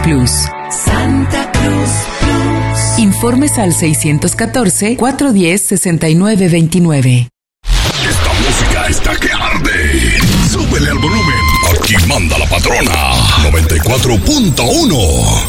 Plus. Santa Cruz Plus. Informes al 614-410-6929. Esta música está que arde. Súbele al volumen. Aquí manda la patrona. 94.1.